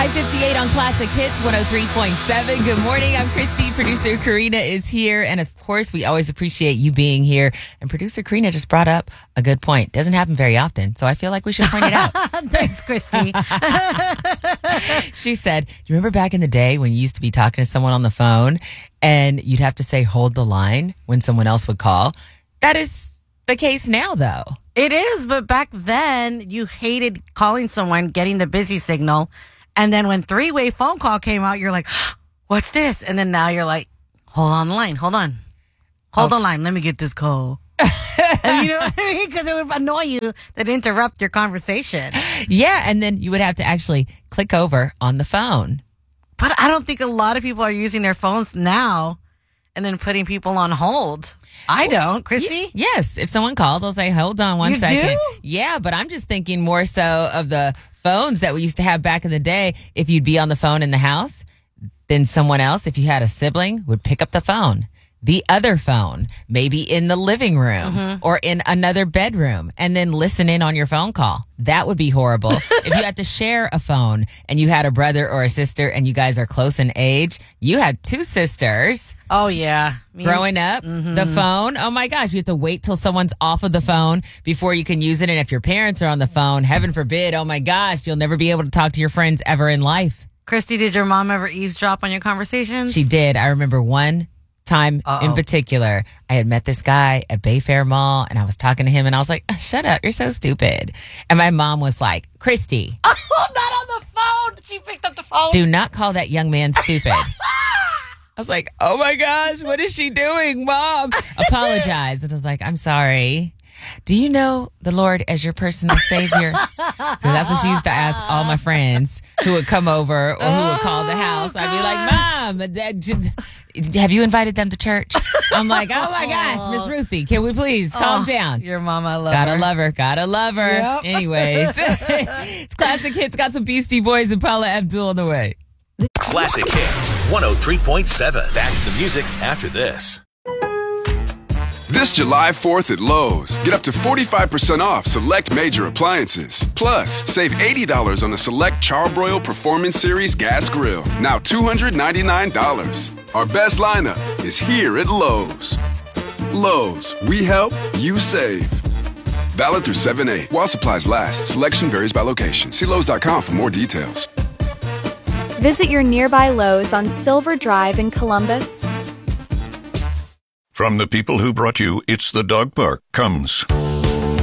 5:58 on Classic Hits 103.7. Good morning. I'm Christy. Producer Karina is here. And of course, we always appreciate you being here. And producer Karina just brought up a good point. Doesn't happen very often. So I feel like we should point it out. Thanks, Christy. She said, do you remember back in the day when you used to be talking to someone on the phone and you'd have to say, hold the line when someone else would call? That is the case now, though. It is, but back then, you hated calling someone, getting the busy signal. And then when three-way phone call came out, you're like, what's this? And then now you're like, hold on the line. Hold on. Hold on line. Let me get this call. And you know what I mean? Because it would annoy you to interrupt your conversation. Yeah, and then you would have to actually click over on the phone. But I don't think a lot of people are using their phones now and then putting people on hold. I don't. Christy? Yes. If someone calls, I'll say, hold on one second. Do? Yeah, but I'm just thinking more so of the phones that we used to have back in the day. If you'd be on the phone in the house, then someone else, if you had a sibling, would pick up the phone. The other phone, maybe in the living room or in another bedroom, and then listen in on your phone call. That would be horrible. If you had to share a phone and you had a brother or a sister and you guys are close in age, you had two sisters. Oh, yeah. Growing up, the phone, oh my gosh, you have to wait till someone's off of the phone before you can use it. And if your parents are on the phone, heaven forbid, oh my gosh, you'll never be able to talk to your friends ever in life. Christy, did your mom ever eavesdrop on your conversations? She did. I remember one time in particular, I had met this guy at Bayfair Mall and I was talking to him and I was like, shut up, you're so stupid. And my mom was like, Christy. Oh, not on the phone. She picked up the phone. Do not call that young man stupid. I was like, oh my gosh, what is she doing, Mom? Apologize. And I was like, I'm sorry. Do you know the Lord as your personal savior? Because that's what she used to ask all my friends who would come over or who would call the house. I'd be like, Mom, have you invited them to church? I'm like, oh my gosh, Miss Ruthie, can we please calm down? Your mom, I love Gotta her. love her. Gotta love her. Yep. Anyways, it's Classic Hits. Got some Beastie Boys and Paula Abdul on the way. Classic Hits 103.7. Back to the music after this. This July 4th at Lowe's, get up to 45% off select major appliances. Plus, save $80 on a select Charbroil Performance Series gas grill. Now $299. Our best lineup is here at Lowe's. Lowe's, we help, you save. Valid through 7/8. While supplies last, selection varies by location. See Lowes.com for more details. Visit your nearby Lowe's on Silver Drive in Columbus. From the people who brought you It's the Dog Park comes